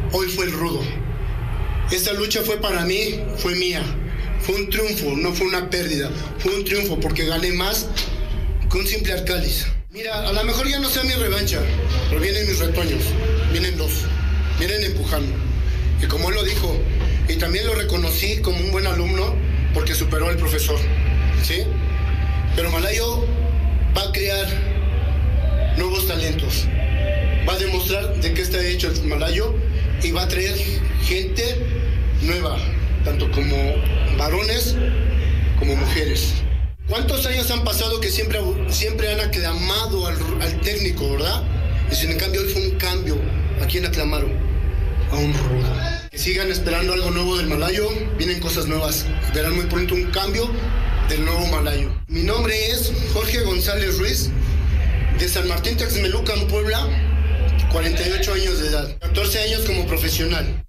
hoy fue el rudo. Esta lucha fue para mí, fue mía. Fue un triunfo, no fue una pérdida. Fue un triunfo porque gané más que un simple Arcalis. Mira, a lo mejor ya no sea mi revancha, pero vienen mis retoños, vienen dos, vienen empujando. Y como él lo dijo, y también lo reconocí como un buen alumno porque superó al profesor, ¿sí? Pero Malayo va a crear nuevos talentos, va a demostrar de qué está hecho el Malayo y va a traer gente nueva, tanto como varones como mujeres. ¿Cuántos años han pasado que siempre han aclamado al técnico, verdad? Y sin en cambio hoy fue un cambio. ¿A quién aclamaron? A un rudo. Que sigan esperando algo nuevo del Malayo, vienen cosas nuevas. Verán muy pronto un cambio del nuevo Malayo. Mi nombre es Jorge González Ruiz, de San Martín Texmelucan, Puebla, 48 años de edad, 14 años como profesional.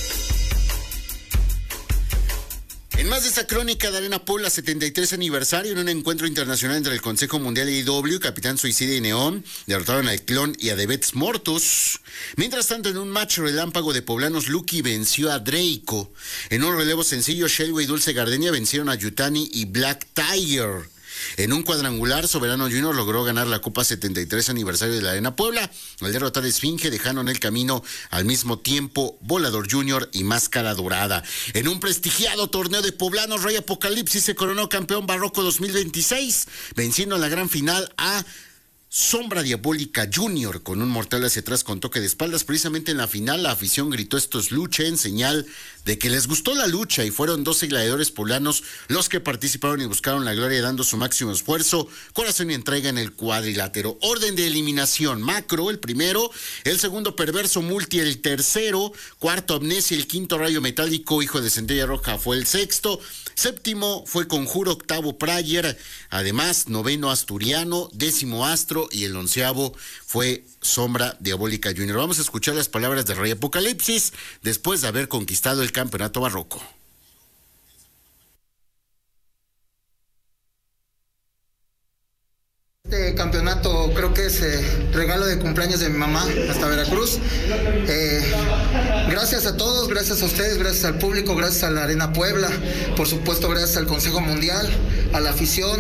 En más de esta crónica de Arena Puebla, 73 aniversario, en un encuentro internacional entre el Consejo Mundial IW, Capitán Suicida y Neón, derrotaron al Clon y a Debets Mortus. Mientras tanto, en un match relámpago de poblanos, Lucky venció a Draco. En un relevo sencillo, Shelby y Dulce Gardenia vencieron a Yutani y Black Tiger. En un cuadrangular, Soberano Junior logró ganar la Copa 73 aniversario de la Arena Puebla. Al derrotar a Esfinge, dejaron el camino al mismo tiempo Volador Junior y Máscara Dorada. En un prestigiado torneo de poblanos, Rey Apocalipsis se coronó campeón Barroco 2026, venciendo en la gran final a Sombra Diabólica Junior con un mortal hacia atrás con toque de espaldas. Precisamente en la final la afición gritó "estos lucha", en señal de que les gustó la lucha, y fueron 12 gladiadores poblanos los que participaron y buscaron la gloria dando su máximo esfuerzo, corazón y entrega en el cuadrilátero. Orden de eliminación: Macro el primero, el segundo Perverso Multi el tercero, cuarto Amnesia, el quinto Rayo Metálico Hijo de Centella Roja fue el sexto, séptimo fue Conjuro, octavo Prayer, además noveno Asturiano, décimo Astro y el onceavo fue Sombra Diabólica Junior. Vamos a escuchar las palabras de Rey Apocalipsis después de haber conquistado el campeonato barroco. Este campeonato creo que es regalo de cumpleaños de mi mamá hasta Veracruz. Gracias a todos, gracias a ustedes, gracias al público, gracias a la Arena Puebla, por supuesto gracias al Consejo Mundial, a la afición,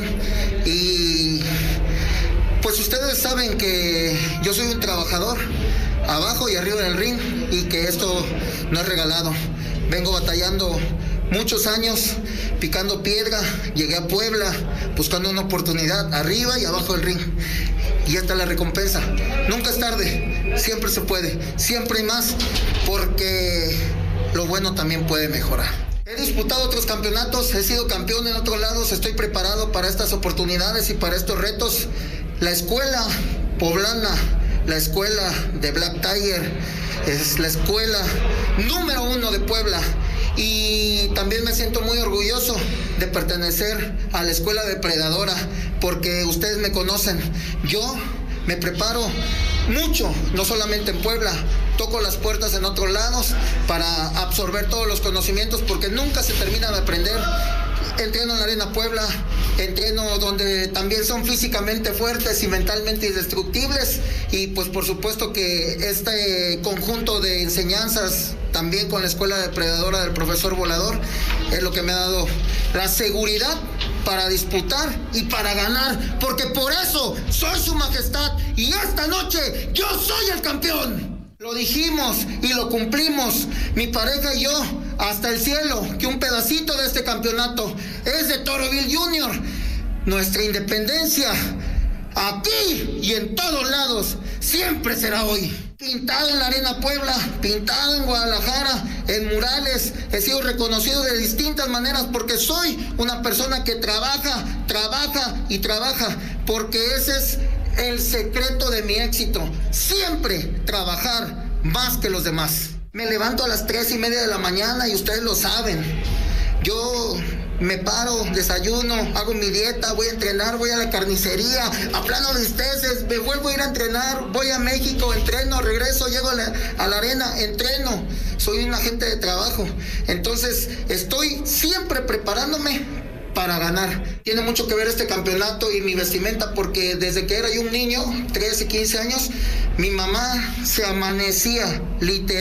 y pues ustedes saben que yo soy un trabajador abajo y arriba del ring, y que esto no es regalado. Vengo batallando muchos años, picando piedra, llegué a Puebla buscando una oportunidad arriba y abajo del ring, y esta es la recompensa. Nunca es tarde, siempre se puede, siempre hay más, porque lo bueno también puede mejorar. He disputado otros campeonatos, he sido campeón en otros lados, estoy preparado para estas oportunidades y para estos retos. La escuela poblana, la escuela de Black Tiger, es la escuela número 1 de Puebla, y también me siento muy orgulloso de pertenecer a la escuela depredadora, porque ustedes me conocen, yo me preparo mucho, no solamente en Puebla, toco las puertas en otros lados para absorber todos los conocimientos, porque nunca se termina de aprender. Entreno en la Arena Puebla, entreno donde también son físicamente fuertes y mentalmente indestructibles, y pues por supuesto que este conjunto de enseñanzas también con la escuela depredadora del profesor Volador es lo que me ha dado la seguridad para disputar y para ganar, porque por eso soy su majestad y esta noche yo soy el campeón. Lo dijimos y lo cumplimos, mi pareja y yo, hasta el cielo, que un pedacito de este campeonato es de Toroville Junior. Nuestra independencia, aquí y en todos lados, siempre será hoy. Pintado en la Arena Puebla, pintado en Guadalajara, en murales, he sido reconocido de distintas maneras, porque soy una persona que trabaja y trabaja, porque ese es el secreto de mi éxito, siempre trabajar más que los demás. Me levanto a las 3:30 de la mañana y ustedes lo saben. Yo me paro, desayuno, hago mi dieta, voy a entrenar, voy a la carnicería, aplano bisteces, me vuelvo a ir a entrenar, voy a México, entreno, regreso, llego a la arena, entreno. Soy un agente de trabajo. Entonces estoy siempre preparándome para ganar. Tiene mucho que ver este campeonato y mi vestimenta, porque desde que era yo un niño, 13, 15 años, mi mamá se amanecía literal